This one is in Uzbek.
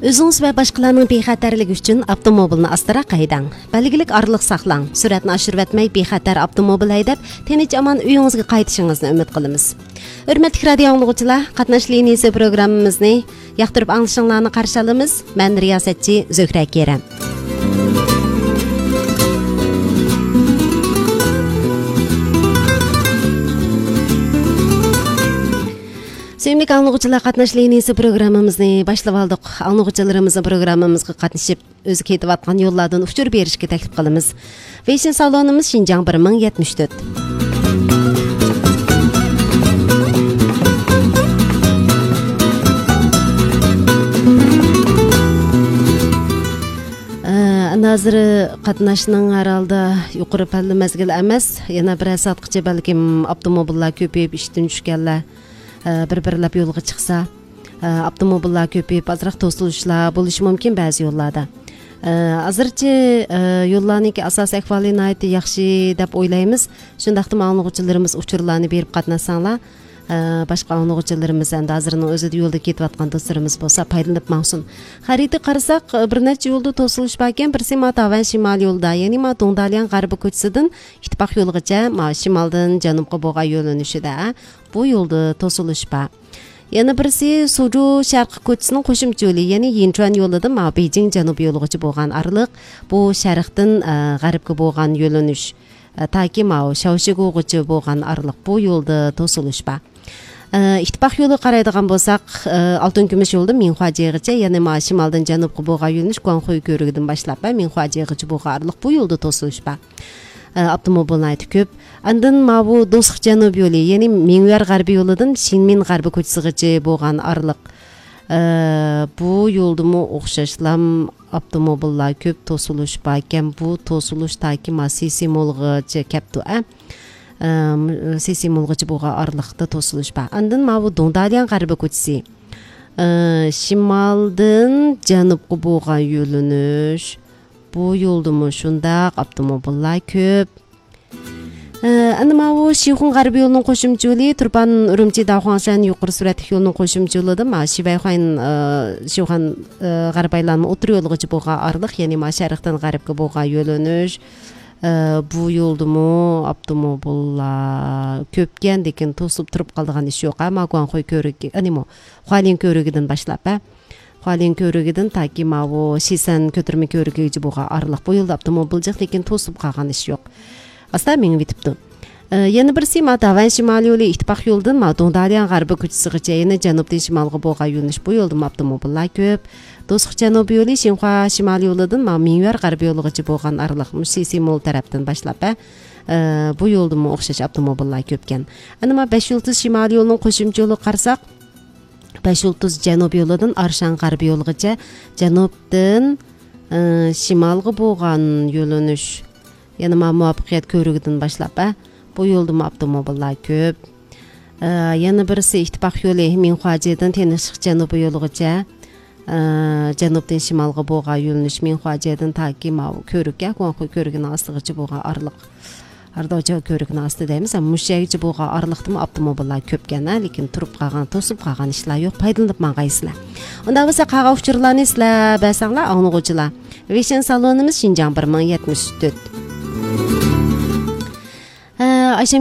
Özünüz və başqalarının bexətərligi üçün avtomobilni astıra qaydan. Belgilik aralıq saxlang. Sürətni aşırıb etməy bexətər avtomobil haydab, tinch aman uyingizga qaytishingizni umid qilamiz. Hörmətli radio dinləyicilər, qatnaş liniyasi proqramimizni yoqtirib anglashinglarni qarshi olamiz. Men riyosatchi Zuhra Kerem. Sevimli anlıqçılar, qatnaş liniyasi programmamizni boshlab oldik. Anlıqçılarımızın programmamizga qatnashib, o'zi ketib atgan yo'llardan uchur berishga taklif qilamiz. Fashion salonimiz Xinjiang 1074. Nazır qatnaşning aralda yuqori palli mazgil emas, yana bir soatgacha balkim avtomobillar ko'payib ishdan tushganlar bir-birlab yo'lga chiqsa, avtomobillar ko'payib azroq to'silishlar bo'lishi mumkin ba'zi yo'llarda. Hozircha yo'llarning asos ahvoli nihoyat yaxshi deb o'ylaymiz. Shundaqda ma'lumotchilarimiz uchurlarni berib qatnashsanglar, boshqa ma'lumotchilarimiz endi hozirning o'zida yo'lda ketayotgan do'stlarimiz bo'lsa foydalanib maqsun. Xarita qarasak, bir necha yo'lda to'silish bor ekan. Birisi Matavan shimol yo'lda, ya'ni Dongdalian g'arbi ko'chasidan ittifoq yo'lgacha, shimoldan janubga bo'lgan yo'linishida bu yo'lda to'silish bor. Yana birisi Suju sharqi ko'chasining qo'shimcha yo'li, ya'ni Yinchuan yo'lidan Beijing janub yo'ligacha bo'lgan araliq, bu sharqdan g'arbga bo'lgan yo'linish. Taki Shaoxig'gacha bo'lgan araliq bu yo'lda to'silish bor. İttifoq yo'li qaraydigan bo'lsak, Oltin Kumush yo'lda Minhuajigacha, ya'ni shimoldan janubga bo'lgan yo'linish Guangxuy ko'rigidan boshlab Minhuajigacha bo'lgan araliq bu yo'lda to'silish bor. Avtomobillar ko'p. Andan bu Do'sq janub yo'li, ya'ni Mingyar g'arbiy yo'lidan Shinmin g'arbi ko'chasigacha bo'lgan araliq. Bu yo'ldimi o'xshashlam avtomobillar ko'p to'silish bor ekan. Bu to'silish taki Sisi Molgacha kaptu. Sisi Molgacha bo'lgan araliqda to'silish bor. Andan bu Dongdalian g'arbi ko'chasi. Shimoldan janubga bo'lgan yo'linish. Bu yo'ldimi shundaq avtomobillar ko'p. Ana bu Shixun g'arbiy yo'lining qo'shimcha yo'li, Turpan Urumchi Dahuangshan yuqori suratli yo'lining qo'shimcha yo'lida Shixun g'arbaylarning o'tir yo'ligacha bo'lgan araliq, ya'ni sharqdan g'arbga bo'lgan yo'linish. Bu yo'ldimi avtomobillar ko'pgan, lekin to'sib turib qolgan ish yo'q. Guangxuy ko'rigi, Hualin ko'rigidan boshlab Hualin ko'rigidan taki bu Shisan ko'tirma ko'rigiga bo'lgan araliq. Bu yo'lda avtomobil jiq, lekin to'sib qolgan ish yo'q. Asta meni bitibdi. Yana birisi Matavan shimol yo'li, ittifoq yo'ldan Dongdalian g'arbi ko'chasigacha, yana janubdan shimolga bo'lgan yo'linish. Bu yo'lda avtomobillar ko'p. Do'sq janub yo'li, Xinhua shimol yo'lidan Mingyar g'arbi yo'ligacha bo'lgan araliq Sisi Mol tarafdan boshlab bu yo'lda o'xshash avtomobillar ko'pkan. Ana 5 yulduz shimol yo'lining qo'shimcha yo'li qarsak, 5 yulduz janub yo'lidan Arshan g'arbi yo'ligacha, janubdan shimolga bo'lgan yo'linish. Yana muvaffaqiyat ko'rigidan boshlab bu yo'lda avtomobillar ko'p. Yana birisi ittifoq yo'li Minhuajidan Tenishq janubi yo'ligacha, janubdan shimolga bo'lgan yo'linish Minhuajidan taki ko'rikka, Guangxuy ko'rigining ostigacha bo'lgan araliq. Ardocha ko'rigining ostidamiz, mushaygacha bo'lgan araliqda avtomobillar ko'pkan, lekin turib qolgan, to'sib qolgan ishlar yo'q. Foydalanib mang'aysizlar. Unda bo'lsa qag'a uchurlarni sizlar bilsanglar, anglag'uvchilar. Fashion salonimiz Xinjiang 1074.